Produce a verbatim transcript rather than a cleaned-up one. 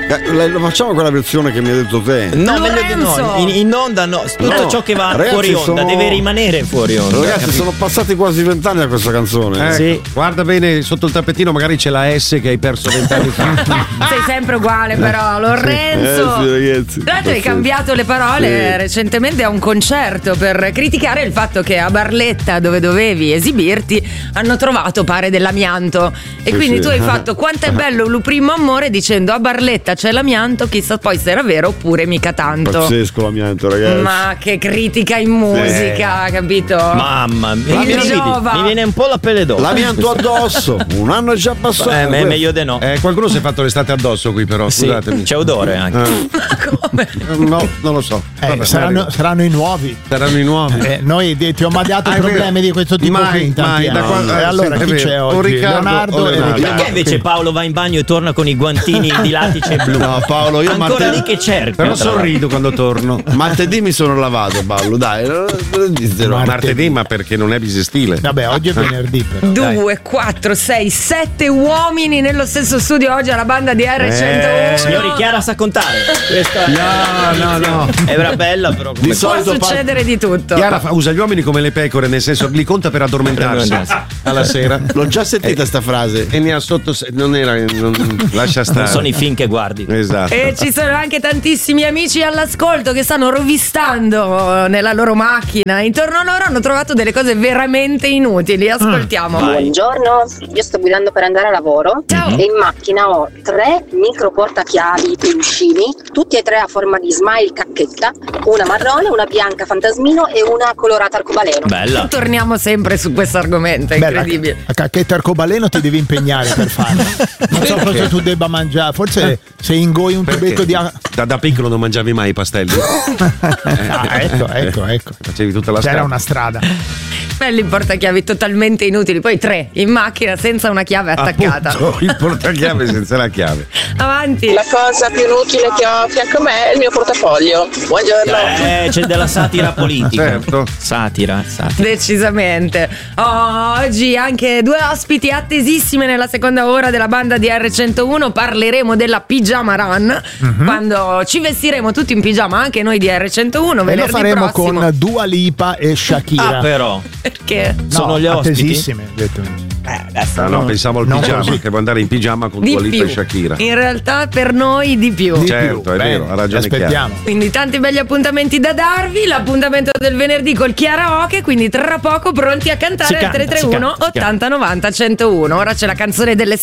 Lo facciamo quella versione che mi hai detto te. No, meglio di no. In, in onda no. Tutto no. ciò che va Ragazzi, fuori onda sono... deve rimanere fuori onda. Ragazzi, capito? sono passati quasi vent'anni a questa canzone. Ecco, sì. Guarda bene sotto il tappetino, magari c'è la S che hai perso vent'anni fa. Sei sempre uguale, però, Lorenzo. Eh, sì, ragazzi. Tra l'altro hai cambiato le parole sì. recentemente a un concerto per criticare il fatto che a Barletta, dove dovevi esibirti, hanno trovato pare dell'amianto. E sì, quindi sì. tu hai fatto quanto è bello Lu Primo Amore dicendo a Barletta c'è l'amianto, chissà poi se era vero oppure mica tanto. Pazzesco l'amianto, ragazzi. Ma che critica in musica, sì. capito? Mamma mia, mi, mi viene un po' la pelle d'osso. L'amianto addosso, un anno è già passato. Eh, è meglio di no. Eh, qualcuno si è fatto l'estate addosso qui, però. Sì, scusatemi. c'è odore anche. Eh. Ma come? No, non lo so. Eh, Vabbè, saranno, saranno i nuovi. Saranno i nuovi. Eh, noi ti ho mandato Ah, problemi di questo tipo mai, qui in tanti mai, da anni. quando- E allora sì, chi è c'è vero. O oggi? Riccardo Leonardo o e Leonardo. Riccardo. Perché invece Paolo va in bagno e torna con i guantini di latice blu? No, Paolo, io ancora martedì- lì che cerca. Però tra l'altro. sorrido quando torno. Martedì mi sono lavato, Paolo, dai. non- non dirtelo. Martedì. Martedì, ma perché non è bisestile. Vabbè, oggi è venerdì però. Due, quattro, sei, sette uomini nello stesso studio oggi alla banda di R centouno. Signori, Chiara sa contare. Questa No, no, no. era bella, però. Di Come Può solito par- succedere di tutto. Chiara fa- usa gli uomini come le pecore, nel senso li conta per addormentarsi alla sera. L'ho già sentita sta frase. E ne ha sotto. Non era. Non, lascia stare. non sono i film che guardi. Esatto. E ci sono anche tantissimi amici all'ascolto che stanno rovistando nella loro macchina. Intorno a loro hanno trovato delle cose veramente inutili. Ascoltiamo. Vai. Buongiorno, io sto guidando per andare a lavoro. Ciao. E in macchina ho tre micro portachiavi peluncini, tutti e tre a forma di smile cacchetta, una marrone, una bianca fantasmino e una colorata arcobaleno. Bella. Torniamo sempre su questo argomento, è Beh, la, incredibile. la cacchetta arcobaleno ti devi impegnare per farlo. Non so cosa tu debba mangiare. Forse se ingoi un Perché? tubetto di a- Da, da piccolo non mangiavi mai i pastelli? Ah, ecco, ecco, ecco. Facevi tutta la C'era strada. una strada. Belli portachiavi totalmente inutili. Poi tre in macchina senza una chiave attaccata. Appunto, il portachiave senza la chiave. Avanti. La cosa più inutile che ho a fianco a me è il mio portafoglio. Buongiorno. Eh, c'è della satira politica. Certo. Satira, satira. Decisamente. Oggi anche due ospiti attesissime nella seconda ora della banda di R centouno. Parleremo della pigiama run, Mhm. quando ci vestiremo tutti in pigiama, anche noi di R centouno. E lo venerdì faremo prossimo. con Dua Lipa e Shakira. Ah, però. Perché? Sono No, gli ospiti? attesissime, ho detto. Eh, adesso Ah, no, pensavo al non pigiama, così. che devo andare in pigiama con di Dua Lipa più. e Shakira. In realtà per noi di più. Di Certo, più. è Bene, vero, ha ragione ti aspettiamo. Quindi tanti belli appuntamenti da darvi. L'appuntamento del venerdì col karaoke. Quindi tra poco pronti a cantare Si al canta, tre tre uno si canta, si ottanta novanta centouno. Ora c'è la canzone delle